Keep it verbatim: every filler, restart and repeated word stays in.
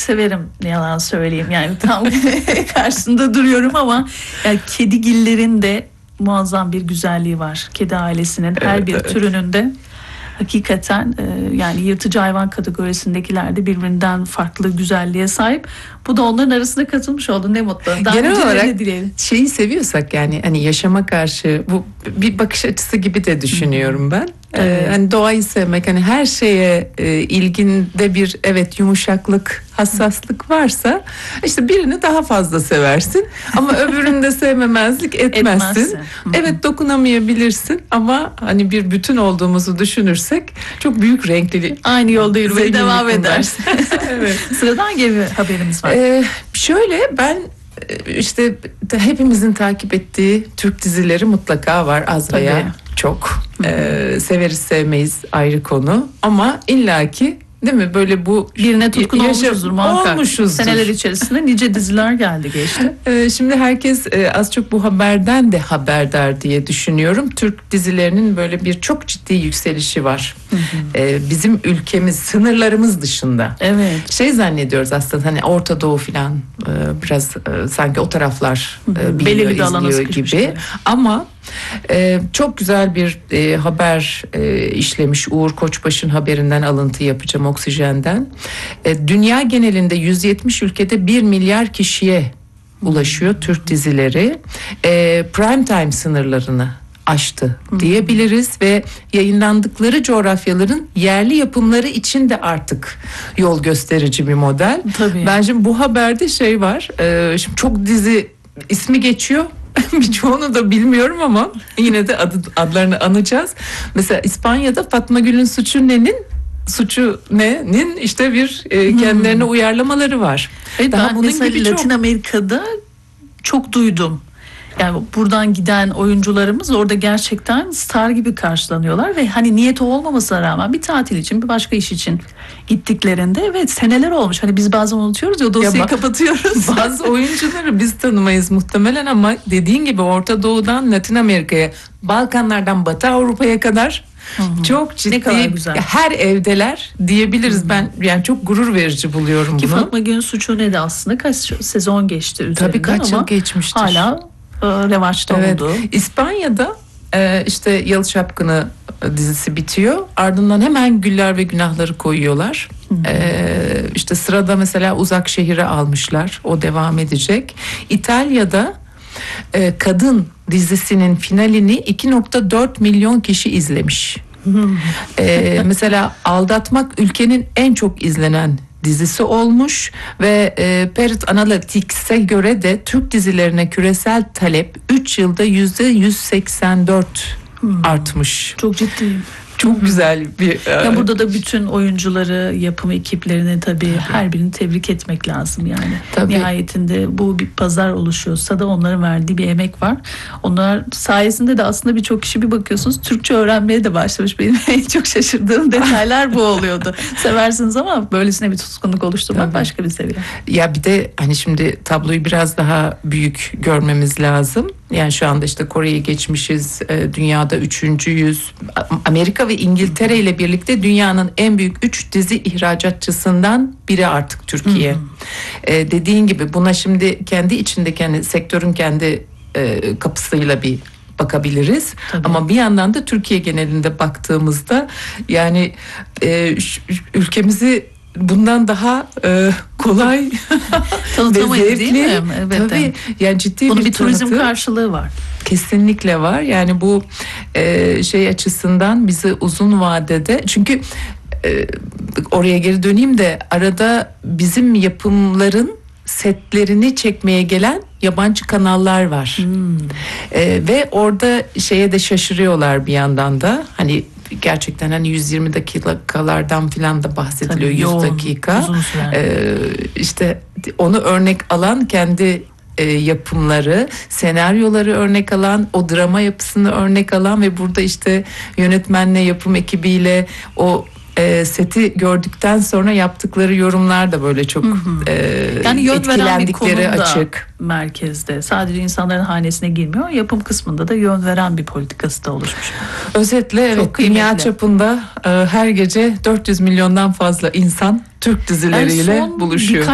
severim, ne yalan söyleyeyim. Yani tam karşısında duruyorum ama yani kedigillerin de muazzam bir güzelliği var. Kedi ailesinin her Evet, bir evet. türünün de hakikaten e, yani yırtıcı hayvan kategorisindekiler de birbirinden farklı güzelliğe sahip. Bu da onların arasına katılmış oldu. Ne mutlu. Daha Genel nicelerine olarak dileyelim. şeyi seviyorsak, yani hani yaşama karşı bu bir bakış açısı gibi de düşünüyorum ben. Evet. Ee, hani doğayı sevmek, hani her şeye e, ilginde bir evet yumuşaklık, hassaslık varsa işte birini daha fazla seversin ama öbürünü de sevmemezlik etmezsin. Etmezsin. Evet, dokunamayabilirsin ama hani bir bütün olduğumuzu düşünürsek çok büyük renkli. Aynı yolda yürümeye zenginlik devam bunlar. edersin. Evet. Sıradan gibi haberimiz var. Ee, şöyle ben e, işte de hepimizin takip ettiği Türk dizileri mutlaka var, az Tabii. veya çok. Ee, severiz sevmeyiz ayrı konu ama illaki değil mi böyle bu Birine tutkun yaşa- olmuşuzdur muhakkak. olmuşuzdur. Seneler içerisinde nice diziler geldi geçti. Ee, Şimdi herkes e, az çok bu haberden de haberdar diye düşünüyorum. Türk dizilerinin böyle bir çok ciddi yükselişi var. Ee, bizim ülkemiz, sınırlarımız dışında. Evet. Şey zannediyoruz aslında, hani Orta Doğu falan e, biraz e, sanki o taraflar e, biliyor, Belirli bir alana izliyor sıkışmış gibi. gibi. Ama e, çok güzel bir e, haber e, işlemiş. Uğur Koçbaş'ın haberinden alıntı yapacağım, Oksijen'den. E, dünya genelinde yüz yetmiş ülkede bir milyar kişiye ulaşıyor Türk dizileri. E, prime time sınırlarını aştı diyebiliriz ve yayınlandıkları coğrafyaların yerli yapımları için de artık yol gösterici bir model. Tabii. Ben şimdi bu haberde şey var. E, şimdi çok dizi ismi geçiyor. Birçoğunu da bilmiyorum ama yine de adı, adlarını anacağız. Mesela İspanya'da Fatma Gül'ün Suçu Ne'nin Suçu Ne'nin işte bir e, kendilerine hmm. uyarlamaları var. Evet, Daha ben bunun mesela gibi Latin çok. Amerika'da çok duydum. Yani buradan giden oyuncularımız orada gerçekten star gibi karşılanıyorlar ve hani niyeti olmamasına rağmen bir tatil için, bir başka iş için gittiklerinde evet seneler olmuş. Hani biz bazen unutuyoruz ya, dosyayı Ya bak, kapatıyoruz. Bazı oyuncuları biz tanımayız muhtemelen ama dediğin gibi Orta Doğu'dan Latin Amerika'ya, Balkanlardan Batı Avrupa'ya kadar Hı-hı. çok ciddi, ne kadar güzel. Her evdeler diyebiliriz. Hı-hı. Ben yani çok gurur verici buluyorum Ki bunu. Fatma Gül'ün Suçu Ne de aslında kaç sezon geçti üzerinden. Tabii kaç ama yıl geçmiştir. Hala revaçta evet. oldu. İspanya'da e, işte Yalı Çapkını dizisi bitiyor. Ardından hemen Güller ve Günahları koyuyorlar. E, işte sırada mesela Uzak Şehir'e almışlar. O devam edecek. İtalya'da e, Kadın dizisinin finalini iki nokta dört milyon kişi izlemiş. e, mesela Aldatmak ülkenin en çok izlenen dizisi olmuş ve e, Perit Analytics'e göre de Türk dizilerine küresel talep üç yılda yüzde yüz seksen dört hmm. artmış. Çok ciddi. Çok güzel bir... Ya burada da bütün oyuncuları, yapım ekiplerini tabii, tabii her birini tebrik etmek lazım yani. Tabii. Nihayetinde bu bir pazar oluşuyorsa da onların verdiği bir emek var. Onlar sayesinde de aslında birçok kişi bir bakıyorsunuz Türkçe öğrenmeye de başlamış. Benim en çok şaşırdığım detaylar bu oluyordu. Seversiniz ama böylesine bir tutkunluk oluşturmak tabii. başka bir seviye. Ya bir de hani şimdi tabloyu biraz daha büyük görmemiz lazım. Yani şu anda işte Kore'yi geçmişiz, dünyada üçüncüyüz. Amerika ve İngiltere ile birlikte dünyanın en büyük üç dizi ihracatçısından biri artık Türkiye. Hmm. Ee, dediğin gibi buna şimdi kendi içindeki hani sektörün kendi e, kapısıyla bir bakabiliriz. Tabii. Ama bir yandan da Türkiye genelinde baktığımızda yani e, ülkemizi bundan daha e, kolay tanıtamayız değil mi? Evet. Tabii yani ciddi bunun bir, bir turizm tanıtı. karşılığı var. Kesinlikle var. Yani bu e, şey açısından bizi uzun vadede, çünkü e, oraya geri döneyim de arada bizim yapımların setlerini çekmeye gelen yabancı kanallar var. Hmm. E, ve orada şeye de şaşırıyorlar bir yandan da. Hani gerçekten hani yüz yirmi dakikalardan filan da bahsediliyor. Tabii, yoğun, yüz dakika. Ee, işte onu örnek alan kendi e, yapımları, senaryoları örnek alan, o drama yapısını örnek alan ve burada işte yönetmenle, yapım ekibiyle o e, seti gördükten sonra yaptıkları yorumlar da böyle çok hı hı. E, yani yön veren bir konum da açık. Merkezde. Sadece insanların hanesine girmiyor. Yapım kısmında da yön veren bir politikası da oluşmuş. Özetle evet, dünya çapında e, her gece dört yüz milyondan fazla insan Türk dizileriyle yani buluşuyor.